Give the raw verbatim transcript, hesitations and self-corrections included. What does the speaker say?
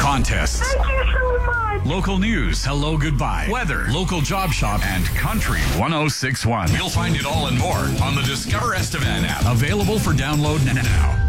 contests. Thank you so much. Local news, hello, goodbye, weather, local job shop, and Country one oh six point one. You'll find it all and more on the Discover Estevan app. Available for download now.